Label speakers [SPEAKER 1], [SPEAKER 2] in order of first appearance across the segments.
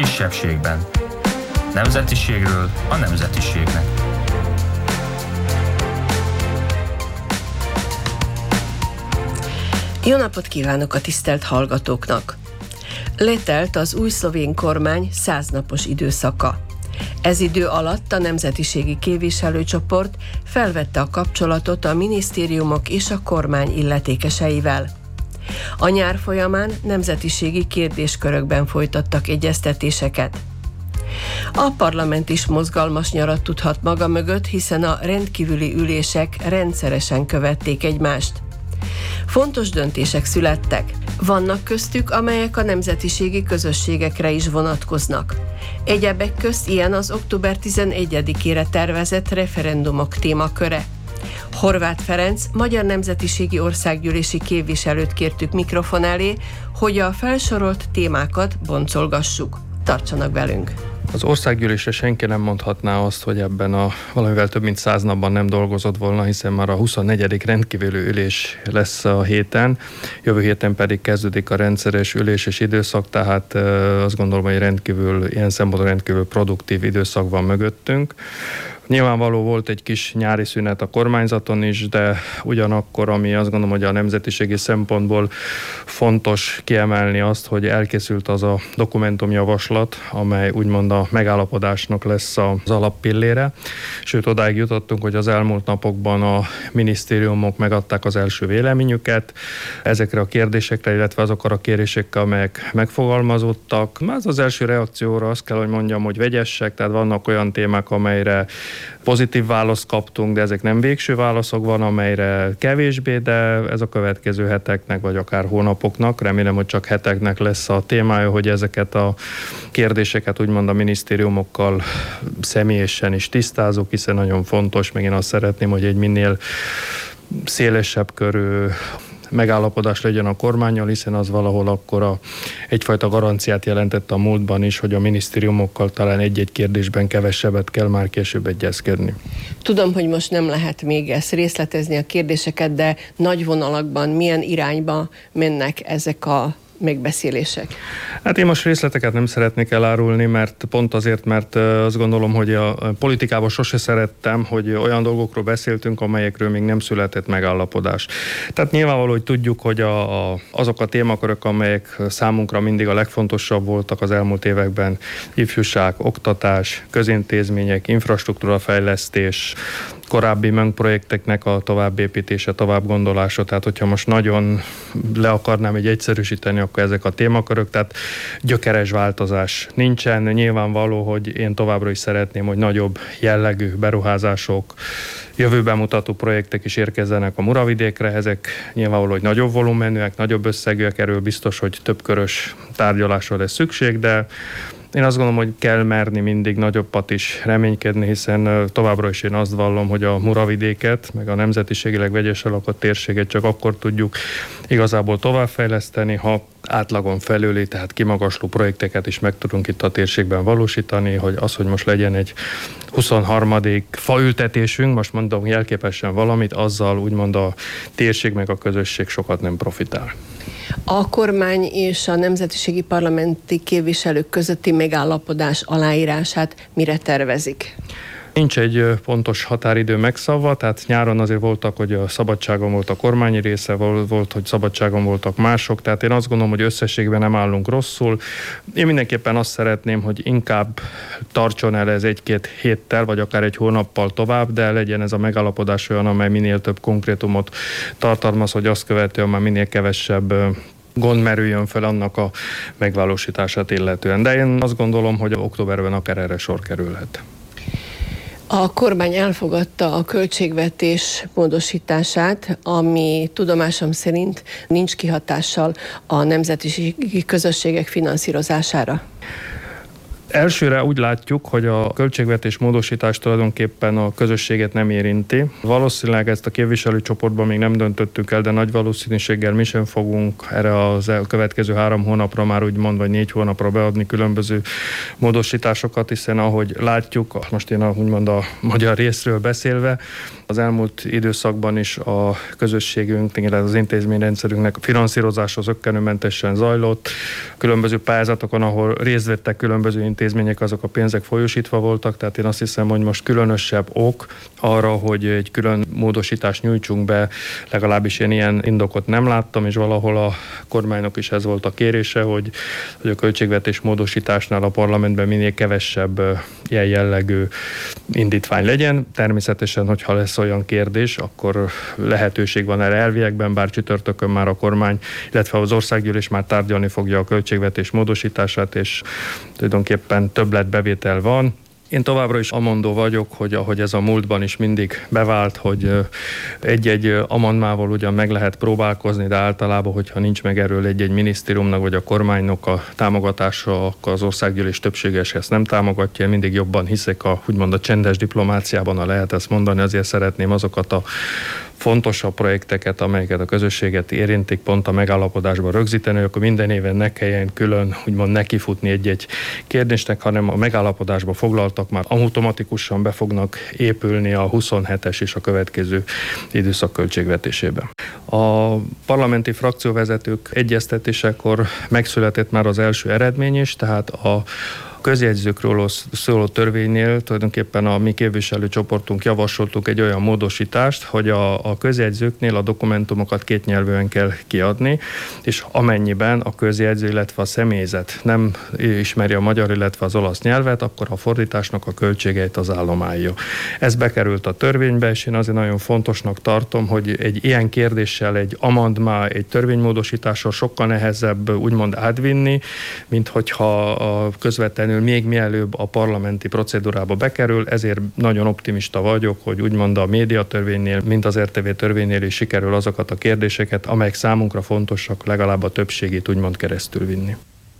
[SPEAKER 1] kisebbségben. Nemzetiségről a nemzetiségnek.
[SPEAKER 2] Jó napot kívánok a tisztelt hallgatóknak! Letelt az új szlovén kormány 100 napos időszaka. Ez idő alatt a nemzetiségi képviselőcsoport felvette a kapcsolatot a minisztériumok és a kormány illetékeseivel. A nyár folyamán nemzetiségi kérdéskörökben folytattak egyeztetéseket. A parlament is mozgalmas nyarat tudhat maga mögött, hiszen a rendkívüli ülések rendszeresen követték egymást. Fontos döntések születtek. Vannak köztük, amelyek a nemzetiségi közösségekre is vonatkoznak. Egyebek közt ilyen az október 11-ére tervezett referendumok témaköre. Horváth Ferenc, magyar nemzetiségi országgyűlési képviselőt kértük mikrofon elé, hogy a felsorolt témákat boncolgassuk. Tartsanak velünk!
[SPEAKER 3] Az országgyűlésre senki nem mondhatná azt, hogy ebben a valamivel több mint 100 napban nem dolgozott volna, hiszen már a 24. rendkívüli ülés lesz a héten, jövő héten pedig kezdődik a rendszeres üléses időszak, tehát azt gondolom, hogy ilyen szempontból rendkívül produktív időszak van mögöttünk. Nyilvánvaló volt egy kis nyári szünet a kormányzaton is, de ugyanakkor, ami azt gondolom, hogy a nemzetiségi szempontból fontos kiemelni azt, hogy elkészült az a dokumentumjavaslat, amely úgymond a megállapodásnak lesz az alappillére. Sőt, odáig jutottunk, hogy az elmúlt napokban a minisztériumok megadták az első véleményüket ezekre a kérdésekre, illetve azokra a kérésekre, amelyek megfogalmazódtak. Ez az első reakcióra azt kell, hogy mondjam, hogy vegyesek, tehát vannak olyan témák, amelyre pozitív választ kaptunk, de ezek nem végső válaszok, van, amelyre kevésbé, de ez a következő heteknek, vagy akár hónapoknak, remélem, hogy csak heteknek lesz a témája, hogy ezeket a kérdéseket úgymond a minisztériumokkal személyesen is tisztázunk, hiszen nagyon fontos, meg én azt szeretném, hogy egy minél szélesebb körű megállapodás legyen a kormánnyal, hiszen az valahol akkor egyfajta garanciát jelentett a múltban is, hogy a minisztériumokkal talán egy-egy kérdésben kevesebbet kell már később egyezkedni.
[SPEAKER 2] Tudom, hogy most nem lehet még ezt részletezni a kérdéseket, de nagy vonalakban milyen irányba mennek ezek a megbeszélések?
[SPEAKER 3] Hát én most részleteket nem szeretnék elárulni, mert pont azért, mert azt gondolom, hogy a politikában sose szerettem, hogy olyan dolgokról beszéltünk, amelyekről még nem született megállapodás. Tehát nyilvánvaló, hogy tudjuk, hogy azok a témakörök, amelyek számunkra mindig a legfontosabb voltak az elmúlt években, ifjúság, oktatás, közintézmények, infrastruktúrafejlesztés, korábbi projekteknek a továbbépítése, továbbgondolása, tehát hogyha most nagyon le akarnám egy egyszerűsíteni, akkor ezek a témakörök, tehát gyökeres változás nincsen. Nyilvánvaló, hogy én továbbra is szeretném, hogy nagyobb jellegű beruházások, jövőben mutató projektek is érkezzenek a Muravidékre, ezek nyilvánvaló, hogy nagyobb volumenűek, nagyobb összegűek, erről biztos, hogy többkörös tárgyalásra lesz szükség, de én azt gondolom, hogy kell merni mindig nagyobbat is reménykedni, hiszen továbbra is én azt vallom, hogy a Muravidéket, meg a nemzetiségileg vegyes lakott térséget csak akkor tudjuk igazából továbbfejleszteni, ha átlagon felüli, tehát kimagasló projekteket is meg tudunk itt a térségben valósítani, hogy most legyen egy 23. faültetésünk, most mondom jelképesen valamit, azzal úgymond a térség meg a közösség sokat nem profitál.
[SPEAKER 2] A kormány és a nemzetiségi parlamenti képviselők közötti megállapodás aláírását mire tervezik?
[SPEAKER 3] Nincs egy pontos határidő megszabva, tehát nyáron azért voltak, hogy a szabadságon volt a kormányi része, volt, hogy szabadságon voltak mások, tehát én azt gondolom, hogy összességben nem állunk rosszul. Én mindenképpen azt szeretném, hogy inkább tartson el ez 1-2 héttel, vagy akár egy hónappal tovább, de legyen ez a megállapodás olyan, amely minél több konkrétumot tartalmaz, hogy azt követően már minél kevesebb gond merüljön fel annak a megvalósítását illetően. De én azt gondolom, hogy októberben akár erre sor kerülhet.
[SPEAKER 2] A kormány elfogadta a költségvetés módosítását, ami tudomásom szerint nincs kihatással a nemzetiségi közösségek finanszírozására.
[SPEAKER 3] Elsőre úgy látjuk, hogy a költségvetés módosítás tulajdonképpen a közösséget nem érinti. Valószínűleg ezt a képviselőcsoportban még nem döntöttük el, de nagy valószínűséggel mi sem fogunk erre a következő 3 hónapra már úgymond, vagy 4 hónapra beadni különböző módosításokat, hiszen ahogy látjuk, most én úgymond a magyar részről beszélve, az elmúlt időszakban is a közösségünk, illetve az intézményrendszerünknek a finanszírozása zökkenőmentesen zajlott. Különböző pályázatokon, ahol részt vettek különböző intézmények, azok a pénzek folyósítva voltak, tehát én azt hiszem, hogy most különösebb ok arra, hogy egy külön módosítást nyújtsunk be, legalábbis én ilyen indokot nem láttam, és valahol a kormánynak is ez volt a kérése, hogy a költségvetés módosításnál a parlamentben minél kevesebb ilyen jellegű indítvány legyen. Természetesen, hogyha lesz olyan kérdés, akkor lehetőség van erre elviekben, bár csütörtökön már a kormány, illetve az országgyűlés már tárgyalni fogja a költségvetés módosítását, és tulajdonképpen többletbevétel van. Én továbbra is amondó vagyok, hogy ahogy ez a múltban is mindig bevált, hogy egy-egy amandmával ugyan meg lehet próbálkozni, de általában, hogyha nincs meg erről egy-egy minisztériumnak vagy a kormánynak a támogatása, akkor az országgyűlés többséges ezt nem támogatja. Én mindig jobban hiszek úgymond a csendes diplomáciában, ha lehet ezt mondani, azért szeretném azokat a fontosabb projekteket, amelyeket a közösséget érintik, pont a megállapodásban rögzíteni, hogy akkor minden éven ne kelljen külön úgymond nekifutni egy-egy kérdésnek, hanem a megállapodásban foglaltak már automatikusan be fognak épülni a 27-es és a következő időszak költségvetésében. A parlamenti frakcióvezetők egyeztetésekor megszületett már az első eredmény is, tehát a közjegyzőkről szóló törvénynél tulajdonképpen a mi képviselőcsoportunk javasoltuk egy olyan módosítást, hogy a közjegyzőknél a dokumentumokat 2 nyelvűen kell kiadni, és amennyiben a közjegyző, illetve a személyzet nem ismeri a magyar, illetve az olasz nyelvet, akkor a fordításnak a költségeit az állam állja. Ez bekerült a törvénybe, és én azért nagyon fontosnak tartom, hogy egy ilyen kérdéssel, egy amandmá, egy törvénymódosítással sokkal nehezebb úgymond átvinni, mint hogyha a közvetlenül még mielőbb a parlamenti procedúrába bekerül, ezért nagyon optimista vagyok, hogy úgymond a médiatörvénynél, mint az RTV törvénynél is sikerül azokat a kérdéseket, amelyek számunkra fontosak, legalább a többségét úgymond keresztül vinni.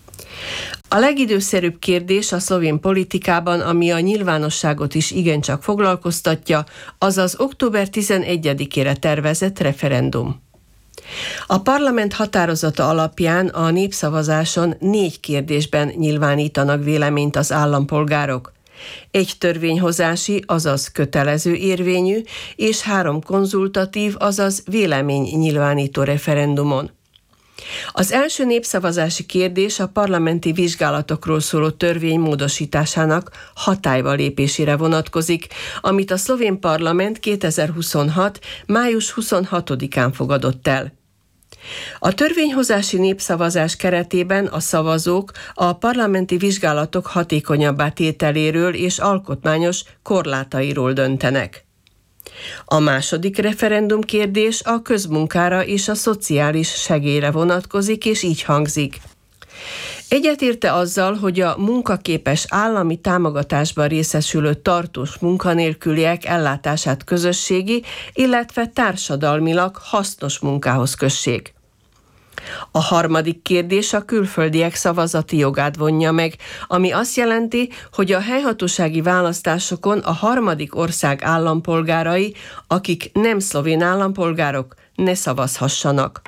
[SPEAKER 2] A legidőszerűbb kérdés a szlovén politikában, ami a nyilvánosságot is igencsak foglalkoztatja, az az október 11-ére tervezett referendum. A parlament határozata alapján a népszavazáson 4 kérdésben nyilvánítanak véleményt az állampolgárok. 1 törvényhozási, azaz kötelező érvényű, és 3 konzultatív, azaz véleménynyilvánító referendumon. Az első népszavazási kérdés a parlamenti vizsgálatokról szóló törvény módosításának hatályba lépésére vonatkozik, amit a szlovén parlament 2026. május 26-án fogadott el. A törvényhozási népszavazás keretében a szavazók a parlamenti vizsgálatok hatékonyabbá tételéről és alkotmányos korlátairól döntenek. A második referendum kérdés a közmunkára és a szociális segélyre vonatkozik, és így hangzik. Egyetérte azzal, hogy a munkaképes állami támogatásban részesülő tartós munkanélküliek ellátását közösségi, illetve társadalmilag hasznos munkához kössék. A harmadik kérdés a külföldiek szavazati jogát vonja meg, ami azt jelenti, hogy a helyhatósági választásokon a harmadik ország állampolgárai, akik nem szlovén állampolgárok, ne szavazhassanak.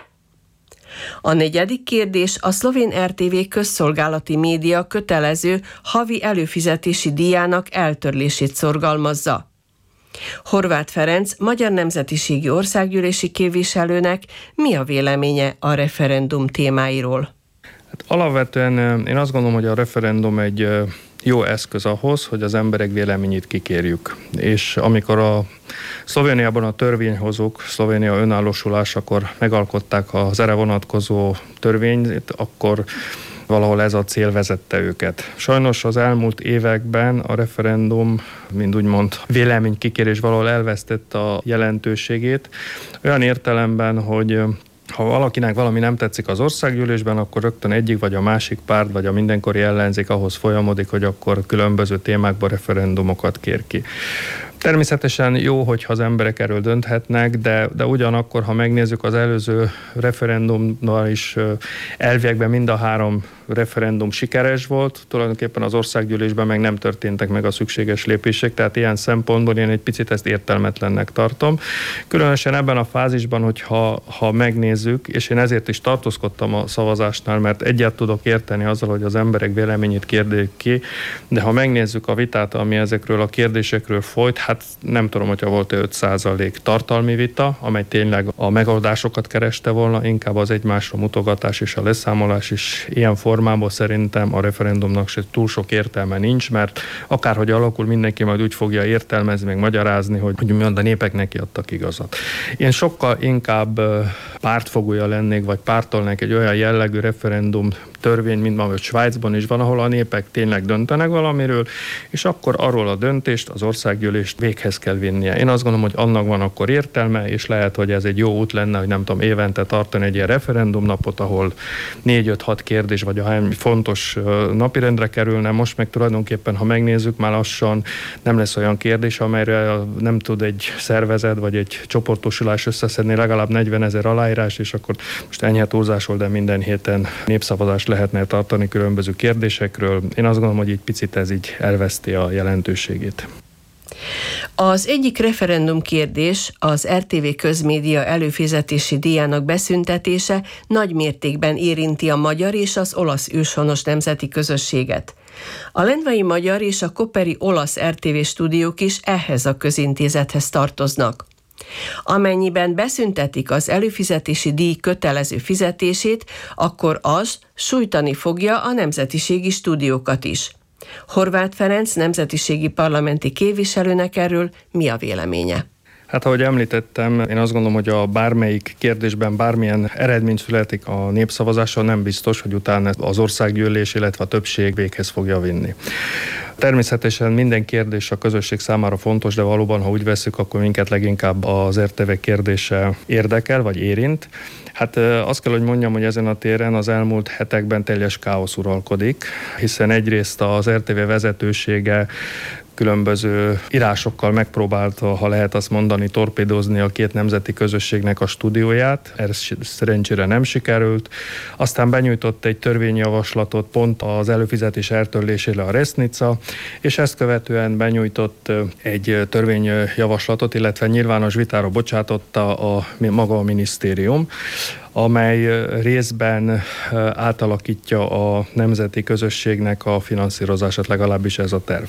[SPEAKER 2] A negyedik kérdés a szlovén RTV közszolgálati média kötelező havi előfizetési díjának eltörlését szorgalmazza. Horváth Ferenc, magyar nemzetiségi országgyűlési képviselőnek mi a véleménye a referendum témáiról?
[SPEAKER 3] Hát alapvetően én azt gondolom, hogy a referendum egy jó eszköz ahhoz, hogy az emberek véleményét kikérjük. És amikor a Szlovéniában a törvényhozók, Szlovénia önállósulásakor megalkották az erre vonatkozó törvényt, akkor valahol ez a cél vezette őket. Sajnos az elmúlt években a referendum, mint úgymond véleménykikérés valahol elvesztette a jelentőségét. Olyan értelemben, hogy ha valakinek valami nem tetszik az országgyűlésben, akkor rögtön egyik vagy a másik párt, vagy a mindenkori ellenzék ahhoz folyamodik, hogy akkor különböző témákban referendumokat kér ki. Természetesen jó, hogyha az emberek erről dönthetnek, de ugyanakkor, ha megnézzük az előző referendumnál is elviekben mind a 3 referendum sikeres volt, tulajdonképpen az országgyűlésben meg nem történtek meg a szükséges lépések, tehát ilyen szempontból én egy picit ezt értelmetlennek tartom. Különösen ebben a fázisban, hogyha megnézzük, és én ezért is tartózkodtam a szavazásnál, mert egyet tudok érteni azzal, hogy az emberek véleményét kérdék ki, de ha megnézzük a vitát, ami ezekről a kérdésekről folyt, hát nem tudom, hogyha volt 5% tartalmi vita, amely tényleg a megoldásokat kereste volna, inkább az egymásra mutogatás és a leszámolás is ilyen formából szerintem a referendumnak se túl sok értelme nincs, mert akárhogy alakul, mindenki majd úgy fogja értelmezni, meg magyarázni, hogy a népek neki adtak igazat. Én sokkal inkább pártfogója lennék, vagy pártolnék egy olyan jellegű referendum törvény, mint ahogy Svájcban is van, ahol a népek tényleg döntenek valamiről, és akkor arról a döntést, az országgyűlést véghez kell vinnie. Én azt gondolom, hogy annak van akkor értelme, és lehet, hogy ez egy jó út lenne, hogy nem tudom, évente tartani egy ilyen referendumnapot, ahol 4-5-6 kérdés, vagy ahány fontos napirendre kerülne. Most meg tulajdonképpen, ha megnézzük, már lassan nem lesz olyan kérdés, amelyre nem tud egy szervezet, vagy egy csoportosulás összeszedni legalább 40 000 aláírás, és akkor most enyhe túlzásol, de minden héten népszavazást lehetne tartani különböző kérdésekről. Én azt gondolom, hogy egy picit ez így elveszti a jelentőségét.
[SPEAKER 2] Az egyik referendum kérdés, az RTV közmédia előfizetési díjának beszüntetése nagy mértékben érinti a magyar és az olasz őshonos nemzeti közösséget. A lendvai magyar és a koperi olasz RTV stúdiók is ehhez a közintézethez tartoznak. Amennyiben beszüntetik az előfizetési díj kötelező fizetését, akkor az sújtani fogja a nemzetiségi stúdiókat is. Horváth Ferenc nemzetiségi parlamenti képviselőnek erről mi a véleménye?
[SPEAKER 3] Hát ahogy említettem, én azt gondolom, hogy a bármelyik kérdésben bármilyen eredmény születik a népszavazáson, nem biztos, hogy utána az országgyűlés, illetve a többség véghez fogja vinni. Természetesen minden kérdés a közösség számára fontos, de valóban, ha úgy veszük, akkor minket leginkább az RTV kérdése érdekel, vagy érint. Hát azt kell, hogy mondjam, hogy ezen a téren az elmúlt hetekben teljes káosz uralkodik, hiszen egyrészt az RTV vezetősége különböző írásokkal megpróbálta, ha lehet azt mondani, torpédozni a két nemzeti közösségnek a stúdióját. Ez szerencsére nem sikerült. Aztán benyújtott egy törvényjavaslatot pont az előfizetés eltörlésére a Resnica, és ezt követően benyújtott egy törvényjavaslatot, illetve nyilvános vitára bocsátotta maga a minisztérium, amely részben átalakítja a nemzeti közösségnek a finanszírozását, legalábbis ez a terv.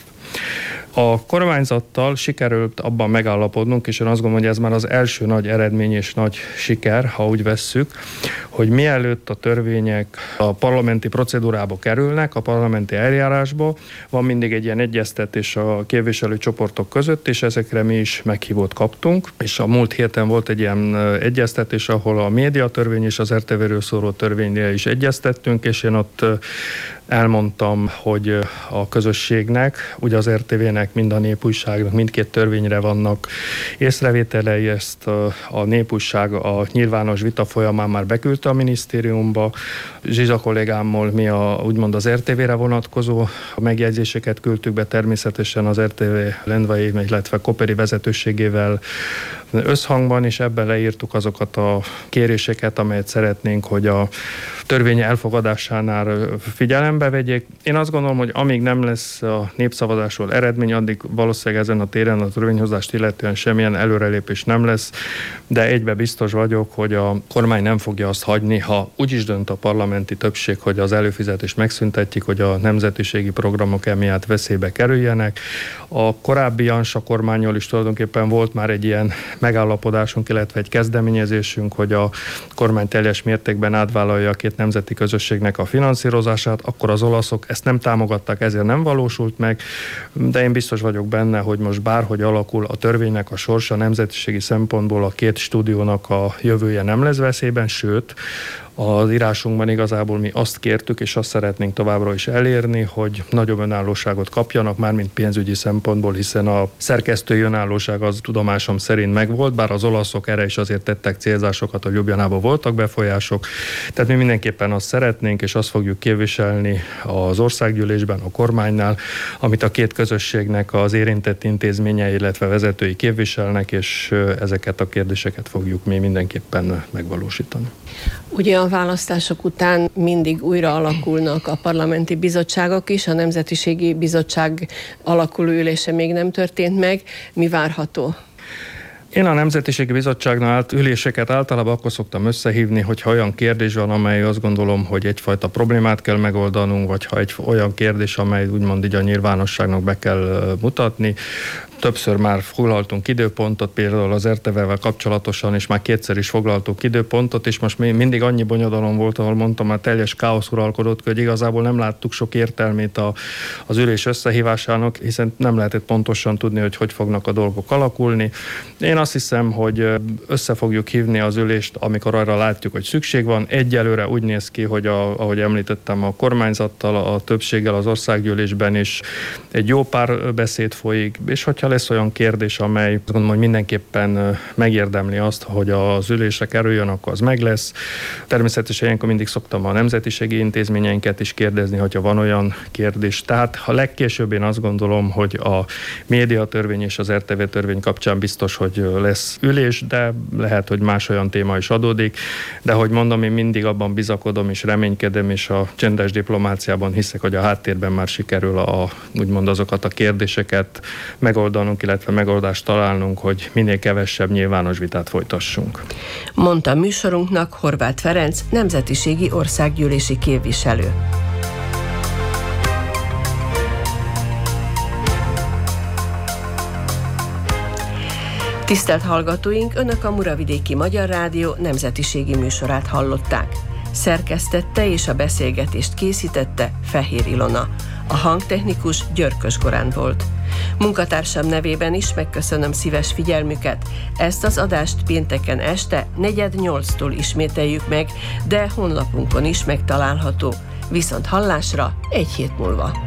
[SPEAKER 3] A kormányzattal sikerült abban megállapodnunk, és én azt gondolom, hogy ez már az első nagy eredmény és nagy siker, ha úgy vesszük, hogy mielőtt a törvények a parlamenti procedúrába kerülnek, a parlamenti eljárásba, van mindig egy ilyen egyeztetés a képviselőcsoportok között, és ezekre mi is meghívót kaptunk, és a múlt héten volt egy ilyen egyeztetés, ahol a médiatörvény és az RTV-ről szóló törvényre is egyeztettünk, és én ott elmondtam, hogy a közösségnek, ugye az RTV-nek, mind a Népújságnak, mindkét törvényre vannak észrevételei, ezt a Népújság a nyilvános vita folyamán már beküldte a minisztériumba. Zsizsa kollégámmal mi úgymond az RTV-re vonatkozó megjegyzéseket küldtük be, természetesen az RTV lendvai, illetve koperi vezetőségével összhangban, és ebben leírtuk azokat a kéréseket, amelyet szeretnénk, hogy a törvény elfogadásánál figyelembe vegyék. Én azt gondolom, hogy amíg nem lesz a népszavazásról eredmény, addig valószínűleg ezen a téren a törvényhozást illetően semmilyen előrelépés nem lesz, de egybe biztos vagyok, hogy a kormány nem fogja azt hagyni, ha úgy is dönt a parlamenti többség, hogy az előfizetést megszüntetjük, hogy a nemzetiségi programok emiatt veszélybe kerüljenek. A korábbi Jansa kormánnyal is tulajdonképpen volt már egy ilyen megállapodásunk, illetve egy kezdeményezésünk, hogy a kormány teljes mértékben átvállalja a két nemzeti közösségnek a finanszírozását, akkor az olaszok ezt nem támogatták, ezért nem valósult meg, de én biztos vagyok benne, hogy most bárhogy alakul a törvénynek a sorsa, nemzetiségi szempontból a két stúdiónak a jövője nem lesz veszélyben, sőt, az írásunkban igazából mi azt kértük, és azt szeretnénk továbbra is elérni, hogy nagyobb önállóságot kapjanak, mármint pénzügyi szempontból, hiszen a szerkesztői önállóság az tudomásom szerint megvolt, bár az olaszok erre is azért tettek célzásokat, hogy Ljubljanában voltak befolyások. Tehát mi mindenképpen azt szeretnénk, és azt fogjuk képviselni az országgyűlésben, a kormánynál, amit a két közösségnek az érintett intézményei, illetve vezetői képviselnek, és ezeket a kérdéseket fogjuk mi mindenképpen megvalósítani.
[SPEAKER 2] Ugye A választások után mindig újra alakulnak a parlamenti bizottságok is, a Nemzetiségi Bizottság alakuló ülése még nem történt meg. Mi várható?
[SPEAKER 3] Én a Nemzetiségi Bizottságnál üléseket általában akkor szoktam összehívni, hogyha olyan kérdés van, amely azt gondolom, hogy egyfajta problémát kell megoldanunk, vagy ha egy olyan kérdés, amely úgymond így a nyilvánosságnak be kell mutatni. Többször már foglaltunk időpontot, például az RTV-vel kapcsolatosan, és már kétszer is foglaltunk időpontot, és most mindig annyi bonyodalom volt, ahol mondtam, már teljes káosz uralkodott, hogy igazából nem láttuk sok értelmét az ülés összehívásának, hiszen nem lehetett pontosan tudni, hogy fognak a dolgok alakulni. Én azt hiszem, hogy össze fogjuk hívni az ülést, amikor arra látjuk, hogy szükség van. Egyelőre úgy néz ki, hogy ahogy említettem, a kormányzattal, a többséggel az országgyűlésben is egy jó pár beszéd folyik, és hogyha lesz olyan kérdés, amely azt gondolom, hogy mindenképpen megérdemli azt, hogy az ülésre kerüljön, akkor az meg lesz. Természetesen ilyenkor mindig szoktam a nemzetiségi intézményeinket is kérdezni, hogyha van olyan kérdés. Tehát ha legkésőbb én azt gondolom, hogy a médiatörvény és az RTV törvény kapcsán biztos, hogy lesz ülés, de lehet, hogy más olyan téma is adódik. De hogy mondom, én mindig abban bizakodom és reménykedem, és a csendes diplomáciában hiszek, hogy a háttérben már sikerül úgymond azokat a kérdéseket megoldanunk, illetve megoldást találnunk, hogy minél kevesebb nyilvános vitát folytassunk.
[SPEAKER 2] Mondta műsorunknak Horváth Ferenc, nemzetiségi országgyűlési képviselő. Tisztelt hallgatóink, Önök a Muravidéki Magyar Rádió nemzetiségi műsorát hallották. Szerkesztette és a beszélgetést készítette Fehér Ilona. A hangtechnikus Györkös Gorán volt. Munkatársam nevében is megköszönöm szíves figyelmüket. Ezt az adást pénteken este 7:40-tól ismételjük meg, de honlapunkon is megtalálható. Viszont hallásra egy hét múlva.